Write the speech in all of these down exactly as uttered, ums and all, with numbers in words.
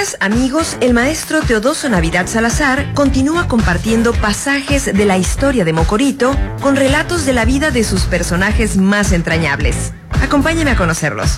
Amigas, amigos, el maestro Teodoso Navidad Salazar continúa compartiendo pasajes de la historia de Mocorito con relatos de la vida de sus personajes más entrañables. Acompáñeme a conocerlos.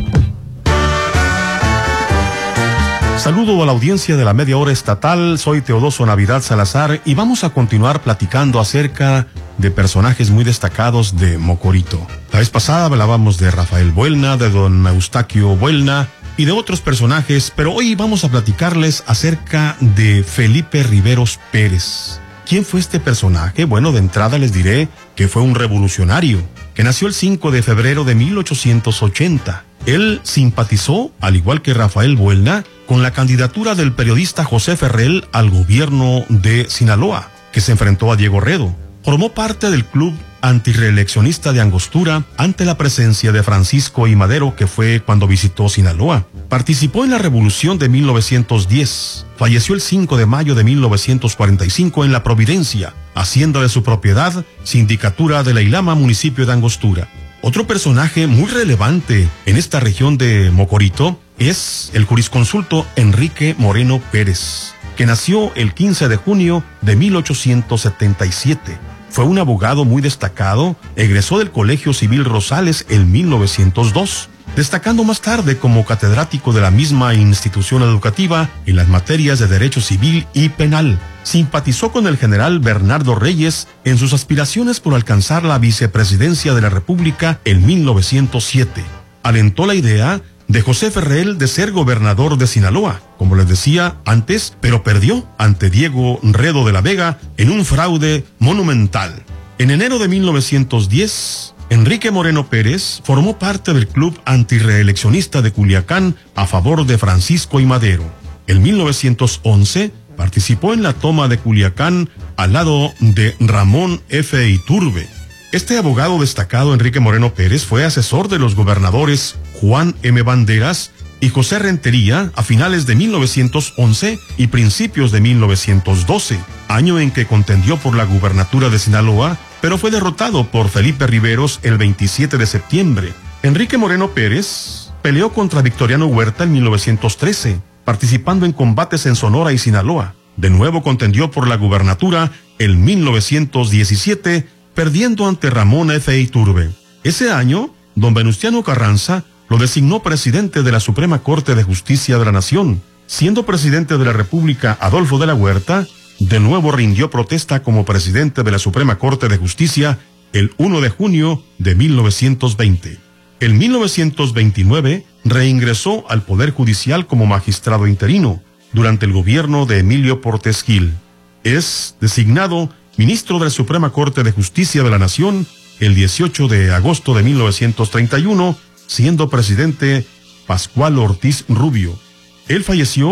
Saludo a la audiencia de la Media Hora Estatal, soy Teodoso Navidad Salazar y vamos a continuar platicando acerca de personajes muy destacados de Mocorito. La vez pasada hablábamos de Rafael Buelna, de don Eustaquio Buelna y de otros personajes, pero hoy vamos a platicarles acerca de Felipe Riveros Pérez. ¿Quién fue este personaje? Bueno, de entrada les diré que fue un revolucionario, que nació el cinco de febrero de mil ochocientos ochenta. Él simpatizó, al igual que Rafael Buelna, con la candidatura del periodista José Ferrell al gobierno de Sinaloa, que se enfrentó a Diego Redo. Formó parte del club antirreeleccionista de Angostura ante la presencia de Francisco I. Madero, que fue cuando visitó Sinaloa. Participó en la Revolución de mil novecientos diez. Falleció el cinco de mayo de mil novecientos cuarenta y cinco en La Providencia, hacienda de su propiedad, sindicatura de la Ilama, municipio de Angostura. Otro personaje muy relevante en esta región de Mocorito es el jurisconsulto Enrique Moreno Pérez, que nació el quince de junio de mil ochocientos setenta y siete. Fue un abogado muy destacado, egresó del Colegio Civil Rosales en mil novecientos dos, destacando más tarde como catedrático de la misma institución educativa en las materias de Derecho Civil y Penal. Simpatizó con el general Bernardo Reyes en sus aspiraciones por alcanzar la vicepresidencia de la República en mil novecientos siete. Alentó la idea de José Ferrell de ser gobernador de Sinaloa, como les decía antes, pero perdió ante Diego Redo de la Vega en un fraude monumental. En enero de mil novecientos diez, Enrique Moreno Pérez formó parte del club antirreeleccionista de Culiacán a favor de Francisco I. Madero. En mil novecientos once, participó en la toma de Culiacán al lado de Ramón F. Iturbe. Este abogado destacado, Enrique Moreno Pérez, fue asesor de los gobernadores Juan M. Banderas y José Rentería a finales de mil novecientos once y principios de mil novecientos doce, año en que contendió por la gubernatura de Sinaloa, pero fue derrotado por Felipe Riveros el veintisiete de septiembre. Enrique Moreno Pérez peleó contra Victoriano Huerta en mil novecientos trece, participando en combates en Sonora y Sinaloa. De nuevo contendió por la gubernatura en mil novecientos diecisiete, perdiendo ante Ramón F. Iturbe. Ese año, don Venustiano Carranza lo designó presidente de la Suprema Corte de Justicia de la Nación. Siendo presidente de la República Adolfo de la Huerta, de nuevo rindió protesta como presidente de la Suprema Corte de Justicia el uno de junio de mil novecientos veinte. En mil novecientos veintinueve reingresó al Poder Judicial como magistrado interino durante el gobierno de Emilio Portes Gil. Es designado ministro de la Suprema Corte de Justicia de la Nación el dieciocho de agosto de mil novecientos treinta y uno, siendo presidente Pascual Ortiz Rubio. Él falleció